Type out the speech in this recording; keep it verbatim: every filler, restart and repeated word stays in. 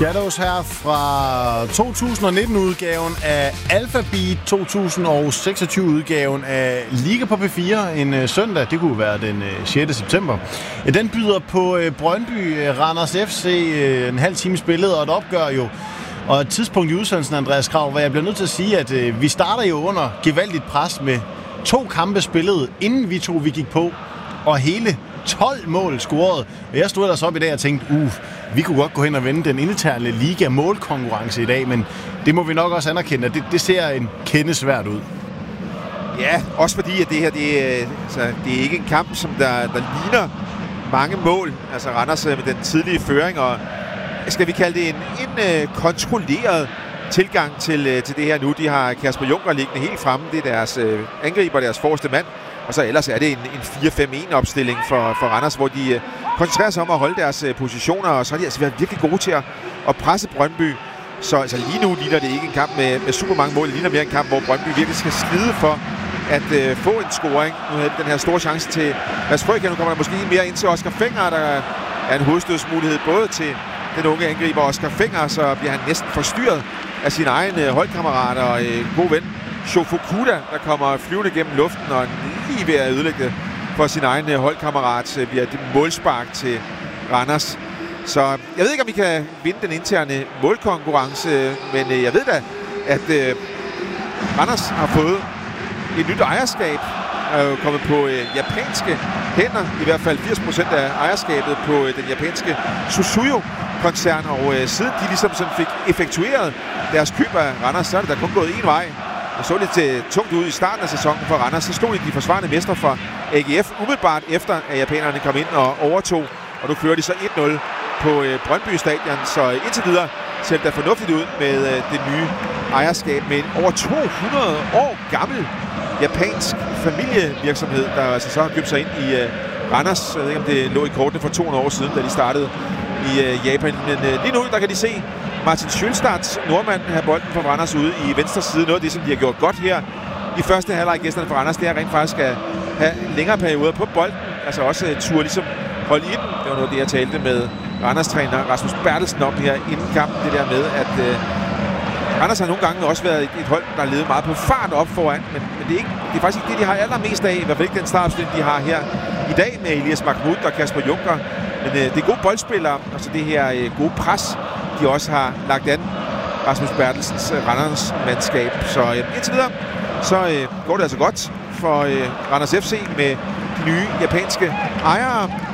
Shadows her fra to tusind nitten-udgaven af Alphabeat, to tusind seksogtyve-udgaven af Liga på P fire en uh, søndag. Det kunne være den uh, sjette september. Den byder på uh, Brøndby uh, Randers F C uh, en halv time spillet og et opgør jo. Og et tidspunkt i udsendelsen, Andreas Krav, hvor jeg bliver nødt til at sige, at uh, vi starter jo under gevaldigt pres med to kampe spillet, inden vi to vi gik på, og hele tolv mål scoret. Og jeg stod ellers op i dag og tænkte, uh, vi kunne godt gå hen og vinde den interne liga målkonkurrence i dag, men det må vi nok også anerkende, at det, det ser en kende svært ud. Ja, også fordi at det her, det, altså, det er ikke en kamp, som der, der ligner mange mål. Altså Randers med den tidlige føring, og skal vi kalde det en, en uh, kontrolleret tilgang til, uh, til det her nu. De har Kasper Junker liggende helt fremme. Det er deres uh, angriber, deres forreste mand. Og så ellers er det en, en fire fem en opstilling for, for Randers, hvor de uh, koncentrerer sig om at holde deres uh, positioner, og så har de altså været virkelig gode til at, at presse Brøndby. Så altså, lige nu ligner det ikke en kamp med, med super mange mål. Det ligner mere en kamp, hvor Brøndby virkelig skal slide for at uh, få en scoring. Nu havde den her store chance til Mads Frøkjær. Nu kommer der måske mere ind til Oscar Fenger, der er en hovedstødsmulighed både til den unge angriber Oscar Fenger, så bliver han næsten forstyrret af sin egen uh, holdkammerat og uh, god ven Shofukuda, der kommer flyvende gennem luften og lige ved at ødelægge det for sin egen holdkammerat, bliver det målspark til Randers. Så jeg ved ikke, om vi kan vinde den interne målkonkurrence, men jeg ved da, at øh, Randers har fået et nyt ejerskab, er kommet på øh, japanske hænder, i hvert fald firs procent af ejerskabet på øh, den japanske Susuyo-koncern, og øh, siden de ligesom sådan fik effektueret deres køb af Randers, så er det da kun gået en vej. Det så lidt uh, tungt ud i starten af sæsonen for Randers. Så stod de de forsvarende mestre fra A G F umiddelbart efter, at japanerne kom ind og overtog. Og nu kører de så et nul på uh, Brøndby Stadion. Så indtil videre ser det da fornuftigt ud med uh, det nye ejerskab med en over to hundrede år gammel japansk familievirksomhed, der altså så har købt sig ind i uh, Randers. Jeg ved ikke, om det lå i kortene for to hundrede år siden, da de startede i uh, Japan. Men uh, lige nu, der kan de se Martin Sjølstads nordmand have bolden fra Randers ude i venstre side. Noget af det, som de har gjort godt her i første halvleg, gæsterne fra Randers, det er rent faktisk at have længere perioder på bolden. Altså også uh, tur ligesom holde i den. Det var noget af det, jeg talte med Randers-træner Rasmus Bertelsen om her inden kampen. Det der med, at uh, Randers har nogle gange også været et, et hold, der har levet meget på fart op foran. Men, men det, er ikke, det er faktisk ikke det, de har allermest af. I hvert fald ikke den startopstilling, de har her i dag med Elias Mahmoud og Kasper Junker. Men uh, det er gode boldspillere, altså det her uh, gode pres, de også har lagt an Rasmus Bertelsens uh, Randers mandskab. Så uh, indtil videre, så uh, går det altså godt for uh, Randers F C med de nye japanske ejere.